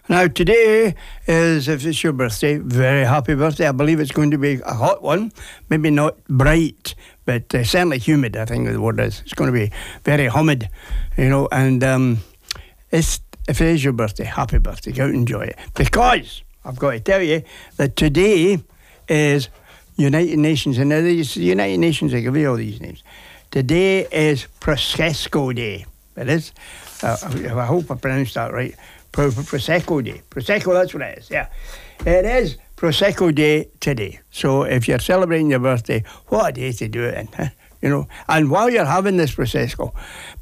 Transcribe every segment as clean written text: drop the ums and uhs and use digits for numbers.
Now, today is, if it's your birthday, very happy birthday. I believe it's going to be a hot one. Maybe not bright, but certainly humid, I think the word is. It's going to be very humid, and if it is your birthday, happy birthday. Go out and enjoy it. Because I've got to tell you that today is United Nations, and it's the United Nations, I give you all these names. Today is Prosecco Day. It is. I hope I pronounced that right. Prosecco Day. Prosecco, that's what it is, yeah. It is Prosecco Day today. So if you're celebrating your birthday, what a day to do it in, huh? And while you're having this Prosecco,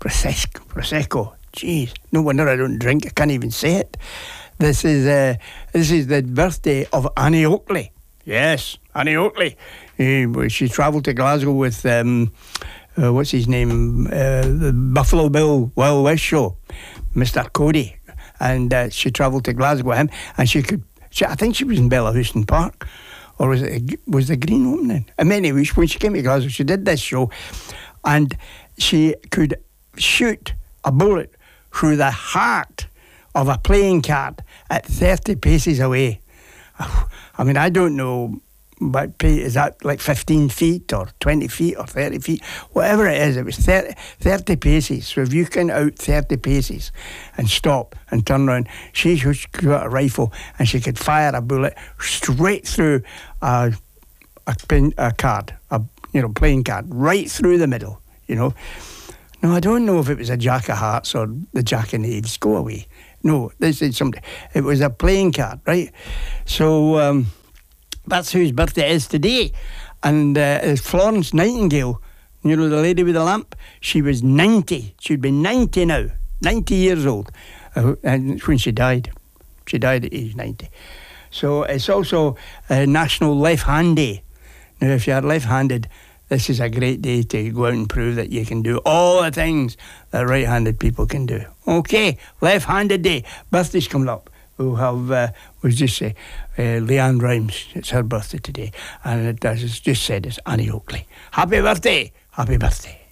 jeez, no wonder I don't drink, I can't even say it. This is the birthday of Annie Oakley. Yes, Annie Oakley. She travelled to Glasgow with, what's his name, the Buffalo Bill Wild West show, Mr. Cody. And she travelled to Glasgow with him, and I think she was in Bellahouston Park, or was the Green opening? And anyway, when she came to Glasgow, she did this show, and she could shoot a bullet through the heart of a playing card at 30 paces away. I mean, I don't know, but is that like 15 feet or 20 feet or 30 feet? Whatever it is, it was 30 paces. So if you can out 30 paces and stop and turn around, she got a rifle and she could fire a bullet straight through a card, playing card, right through the middle, Now, I don't know if it was a Jack of Hearts or the Jack of Knaves. Go away. No, this is somebody. It was a playing card, right? So that's whose birthday it is today. And Florence Nightingale, the lady with the lamp, she was 90. She'd be 90 now, 90 years old. And when she died. She died at age 90. So it's also National Left Hand Day. Now, if you're left-handed, this is a great day to go out and prove that you can do all the things that right-handed people can do. Okay, left-handed day. Birthday's coming up. We'll have, Leanne Rimes. It's her birthday today. And as it's just said, it's Annie Oakley. Happy birthday. Happy birthday.